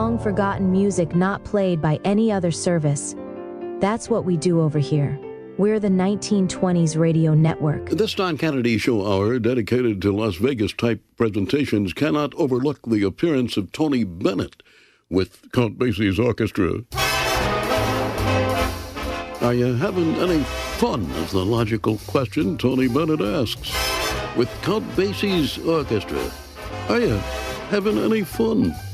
long-forgotten music not played by any other service. That's what we do over here. We're the 1920s Radio Network. This Don Kennedy Show Hour, dedicated to Las Vegas-type presentations, cannot overlook the appearance of Tony Bennett with Count Basie's orchestra. Are you having any fun, is the logical question Tony Bennett asks. With Count Basie's orchestra, are you having any fun?